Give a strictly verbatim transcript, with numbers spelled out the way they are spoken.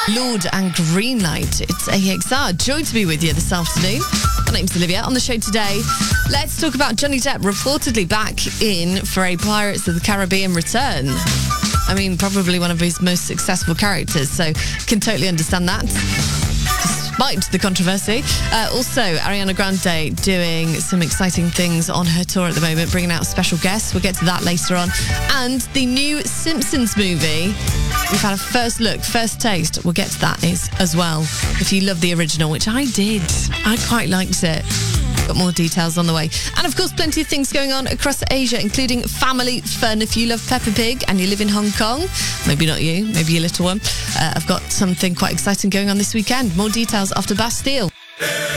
Lord and Greenlight. It's A X R. Joy to be with you this afternoon. My name's Olivia. On the show today, let's talk about Johnny Depp reportedly back in for a Pirates of the Caribbean return. I mean, probably one of his most successful characters, so can totally understand that, despite the controversy. Uh, also, Ariana Grande doing some exciting things on her tour at the moment, bringing out special guests. We'll get to that later on. And the new Simpsons movie. We've had a first look, first taste. We'll get to that is, as well, if you love the original, which I did. I quite liked it. Got more details on the way. And of course, plenty of things going on across Asia, including family fun. If you love Peppa Pig and you live in Hong Kong, maybe not you, maybe your little one, uh, I've got something quite exciting going on this weekend. More details after Bastille.